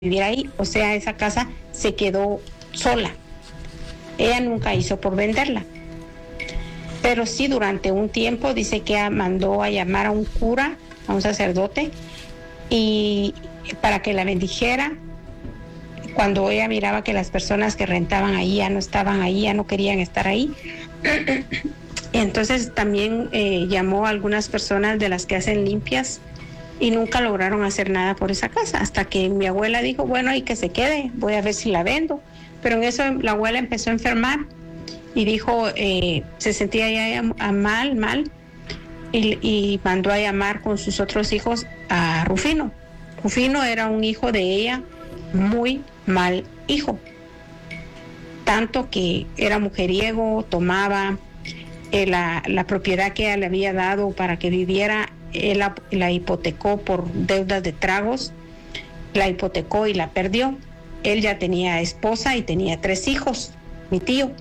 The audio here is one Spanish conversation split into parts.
vivir ahí, o sea, esa casa se quedó sola. Ella nunca hizo por venderla. Pero sí, durante un tiempo dice que mandó a llamar a un cura, a un sacerdote, y para que la bendijera. Cuando ella miraba que las personas que rentaban ahí ya no estaban ahí, ya no querían estar ahí. Entonces también llamó a algunas personas de las que hacen limpias y nunca lograron hacer nada por esa casa, hasta que mi abuela dijo, bueno, y que se quede, voy a ver si la vendo. Pero en eso la abuela empezó a enfermar y dijo, se sentía ya mal, y mandó a llamar con sus otros hijos a Rufino. Rufino era un hijo de ella, muy mal hijo, tanto que era mujeriego, tomaba la propiedad que ella le había dado para que viviera, él la hipotecó por deudas de tragos, la hipotecó y la perdió. Él ya tenía esposa y tenía 3 hijos, mi tío.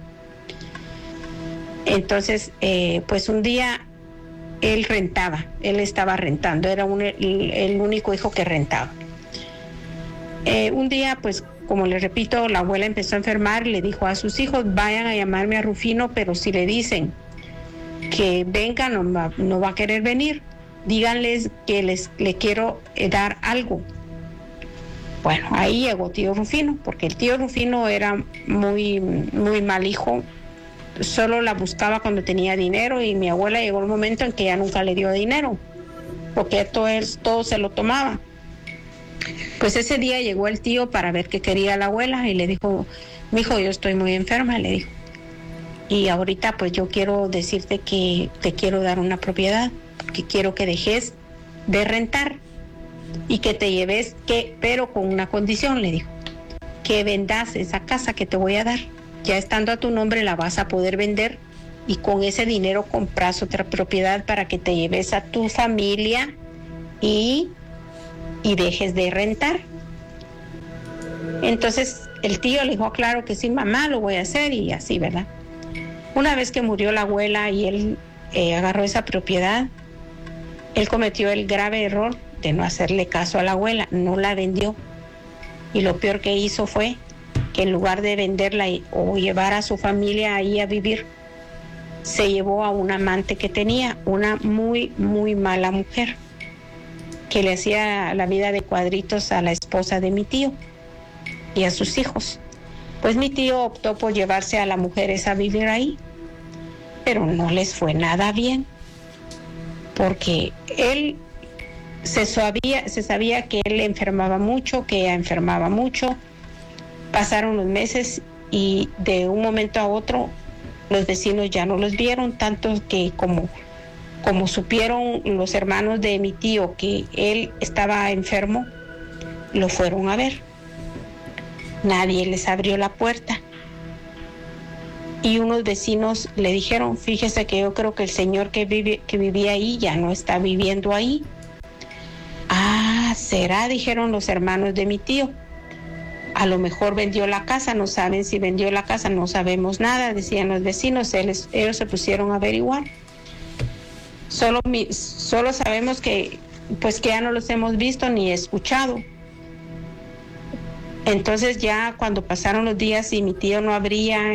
Entonces, pues un día él estaba rentando, era el único hijo que rentaba. Un día, pues, como les repito, la abuela empezó a enfermar, le dijo a sus hijos, vayan a llamarme a Rufino, pero si le dicen que venga, no va a querer venir. Díganles que le quiero dar algo. Bueno, ahí llegó tío Rufino, porque el tío Rufino era muy, muy mal hijo, solo la buscaba cuando tenía dinero, y mi abuela llegó el momento en que ya nunca le dio dinero, porque todo se lo tomaba. Pues ese día llegó el tío para ver qué quería la abuela y le dijo, mijo, yo estoy muy enferma, le dijo. Y ahorita pues yo quiero decirte que te quiero dar una propiedad, porque quiero que dejes de rentar y que te lleves, pero con una condición, le dijo, que vendas esa casa que te voy a dar. Ya estando a tu nombre la vas a poder vender y con ese dinero compras otra propiedad para que te lleves a tu familia y dejes de rentar. Entonces el tío le dijo, claro que sí, mamá, lo voy a hacer, y así, ¿verdad? Una vez que murió la abuela y él agarró esa propiedad, él cometió el grave error de no hacerle caso a la abuela, no la vendió. Y lo peor que hizo fue que en lugar de venderla o llevar a su familia ahí a vivir, se llevó a un amante que tenía, una muy, muy mala mujer, que le hacía la vida de cuadritos a la esposa de mi tío y a sus hijos. Pues mi tío optó por llevarse a la mujer esa a vivir ahí, pero no les fue nada bien, porque él se sabía que él enfermaba mucho, que ella enfermaba mucho. Pasaron los meses y de un momento a otro los vecinos ya no los vieron, tanto que como supieron los hermanos de mi tío que él estaba enfermo, lo fueron a ver. Nadie les abrió la puerta. Y unos vecinos le dijeron, fíjese que yo creo que el señor que vivía ahí ya no está viviendo ahí. Ah, será, dijeron los hermanos de mi tío. A lo mejor vendió la casa, no saben si vendió la casa, no sabemos nada, decían los vecinos. Ellos se pusieron a averiguar. Solo sabemos que ya no los hemos visto ni escuchado. Entonces ya cuando pasaron los días y mi tío no abría,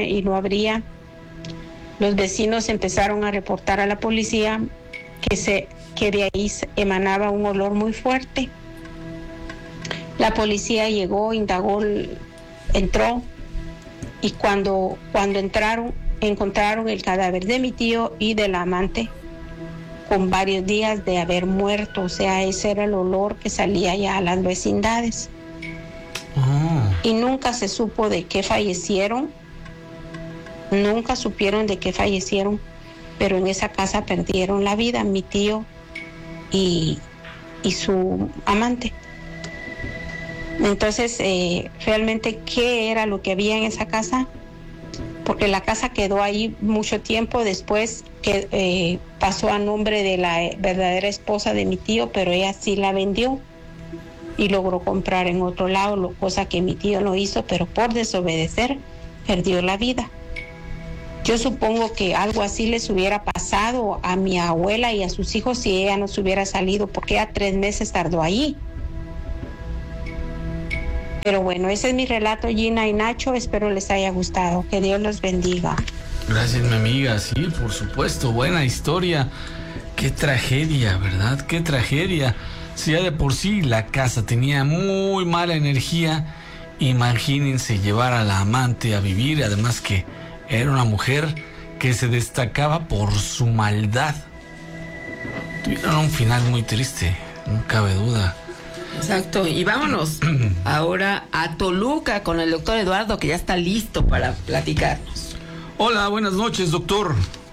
los vecinos empezaron a reportar a la policía que de ahí emanaba un olor muy fuerte. La policía llegó, indagó, entró, y cuando entraron, encontraron el cadáver de mi tío y del amante con varios días de haber muerto. O sea, ese era el olor que salía ya a las vecindades. Y nunca se supo de qué fallecieron, nunca supieron de qué fallecieron, pero en esa casa perdieron la vida mi tío y su amante. Entonces, realmente, ¿qué era lo que había en esa casa? Porque la casa quedó ahí mucho tiempo después, que pasó a nombre de la verdadera esposa de mi tío, pero ella sí la vendió y logró comprar en otro lado, cosa que mi tío no hizo, pero por desobedecer perdió la vida. Yo supongo que algo así les hubiera pasado a mi abuela y a sus hijos si ella no se hubiera salido, porque ella 3 meses tardó ahí. Pero bueno, ese es mi relato, Gina y Nacho. Espero les haya gustado. Que Dios los bendiga. Gracias, mi amiga. Sí, por supuesto. Buena historia. Qué tragedia, ¿verdad? Qué tragedia. Si ya de por sí la casa tenía muy mala energía, imagínense llevar a la amante a vivir. Además que era una mujer que se destacaba por su maldad. Tuvieron un final muy triste, no cabe duda. Exacto, y vámonos ahora a Toluca con el doctor Eduardo, que ya está listo para platicarnos. Hola, buenas noches, doctor.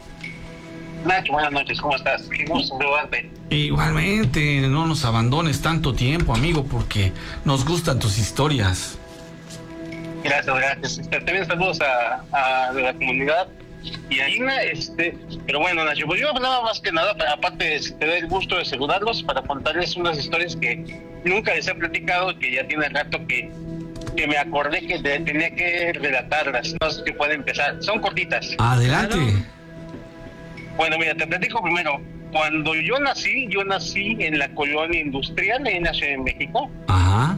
Nacho, buenas noches, ¿cómo estás? Qué gusto saludarte. Igualmente, no nos abandones tanto tiempo, amigo, porque nos gustan tus historias. Gracias, gracias. También saludos a la comunidad y a Ina, pero bueno, Nacho, pues yo hablaba más que nada, aparte te doy el gusto de saludarlos para contarles unas historias que nunca les he platicado, que ya tiene rato que me acordé que tenía que relatarlas. No sé si puede empezar, son cortitas. Adelante. Claro. Bueno, mira, te platico primero. Cuando yo nací en la colonia industrial en la Ciudad de México. Ajá.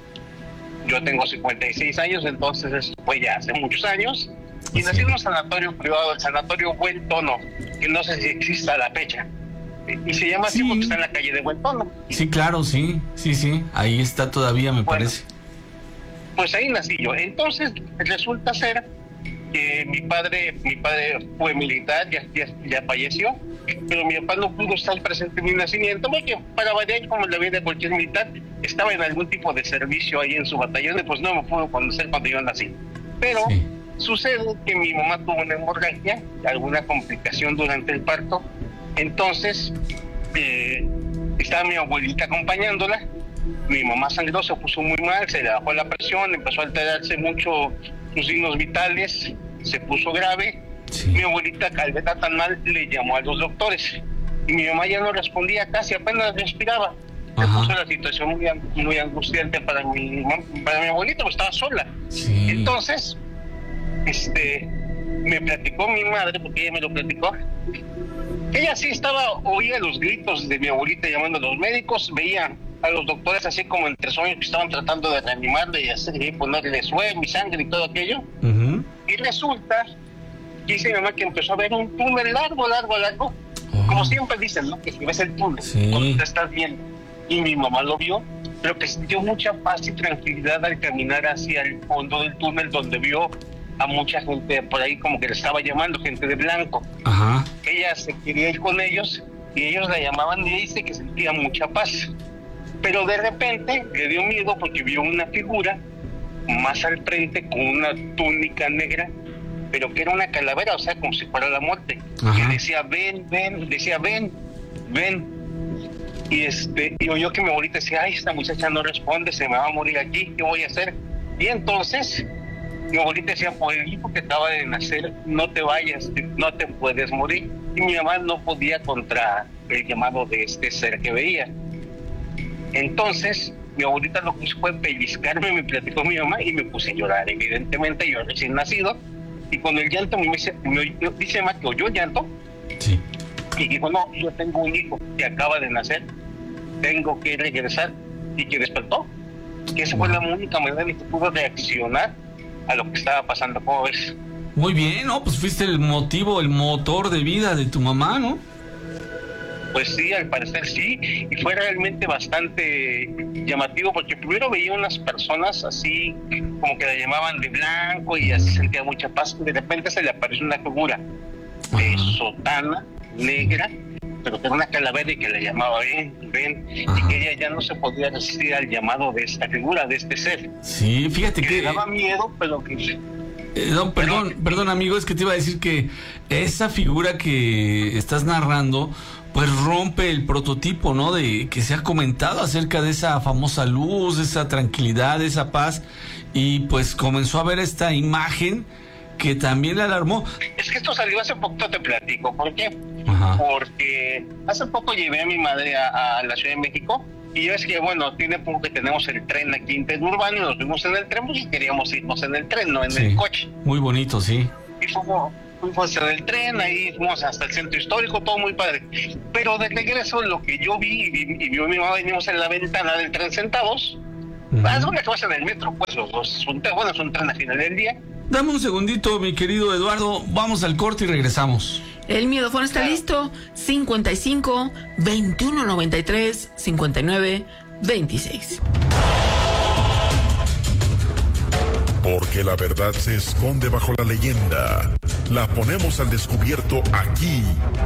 Yo tengo 56 años, entonces esto fue ya hace muchos años. Y Sí. nací en un sanatorio privado, el Sanatorio Buen Tono, que no sé si existe a la fecha. Y se llama así porque está en la calle de Buen Tono. Sí, claro, sí. Ahí está todavía, me parece. Pues ahí nací yo. Entonces resulta ser que mi padre fue militar, ya falleció, pero mi papá no pudo estar presente en mi nacimiento, porque para variar, como la vida de cualquier militar, estaba en algún tipo de servicio ahí en su batallón, y pues no me pudo conocer cuando yo nací. Pero Sí. sucede que mi mamá tuvo una hemorragia, alguna complicación durante el parto. Entonces estaba mi abuelita acompañándola. Mi mamá sangró, se puso muy mal, se le bajó la presión, empezó a alterarse mucho sus signos vitales, se puso grave. Sí. Mi abuelita, al verla tan mal, le llamó a los doctores y mi mamá ya no respondía casi, apenas respiraba. Se Ajá. puso la situación muy angustiante para mi abuelita, pues estaba sola. Sí. Entonces, me platicó mi madre, porque ella me lo platicó. Ella sí oía los gritos de mi abuelita llamando a los médicos, veía a los doctores así como entre sueños que estaban tratando de reanimarle y ponerle suero y sangre y todo aquello. Uh-huh. Y resulta que dice mi mamá que empezó a ver un túnel largo, como siempre dicen, ¿no? Que si ves el túnel, Sí. cuando te estás viendo. Y mi mamá lo vio, pero que sintió mucha paz y tranquilidad al caminar hacia el fondo del túnel, donde vio a mucha gente por ahí como que le estaba llamando, gente de blanco. Ajá. Ella se quería ir con ellos y ellos la llamaban y dice que sentía mucha paz. Pero de repente le dio miedo porque vio una figura más al frente con una túnica negra, pero que era una calavera, o sea, como si fuera la muerte. Ajá. Que decía, ven. Y oyó que mi abuelita decía, ay, esta muchacha no responde, se me va a morir aquí, ¿qué voy a hacer? Y entonces mi abuelita decía, por el hijo que acaba de nacer, no te vayas, no te puedes morir. Y mi mamá no podía contra el llamado de este ser que veía. Entonces mi abuelita lo que hizo fue pellizcarme, me platicó mi mamá y me puse a llorar. Evidentemente yo recién nacido, y con el llanto dice mamá que oyó llanto. Sí. Y dijo, no, yo tengo un hijo que acaba de nacer, tengo que regresar, y que despertó. Que esa fue la única manera en que pudo reaccionar a lo que estaba pasando. ¿Cómo ves? Muy bien, ¿no? Pues fuiste el motor de vida de tu mamá, ¿no? Pues sí, al parecer sí, y fue realmente bastante llamativo, porque primero veía unas personas así, como que la llamaban de blanco, y así sentía mucha paz. De repente se le apareció una figura de sotana negra, pero que era una calavera y que le llamaba ven, y que ella ya no se podía resistir al llamado de esta figura, de este ser. Sí, fíjate que le daba miedo, pero que... Perdón, amigo, es que te iba a decir que esa figura que estás narrando, pues rompe el prototipo, ¿no? De que se ha comentado acerca de esa famosa luz, esa tranquilidad, esa paz, y pues comenzó a ver esta imagen que también le alarmó. Es que esto salió hace poco, te platico. ¿Por qué? Ajá. Porque hace poco llevé a mi madre a la Ciudad de México, y yo es que, bueno, tiene poco que tenemos el tren aquí interurbano, y nos vimos en el tren porque queríamos irnos en el tren, no en el coche. Muy bonito, sí. Y fuimos en el tren, ahí fuimos hasta el centro histórico, todo muy padre. Pero de regreso, lo que yo vi y vio mi mamá, venimos en la ventana del tren sentados, Haz una que vas en el metro, pues los dos. Es un tren al final del día. Dame un segundito, mi querido Eduardo. Vamos al corte y regresamos. El miedofón está listo. 55 21 93 59 26. Porque la verdad se esconde bajo la leyenda. La ponemos al descubierto aquí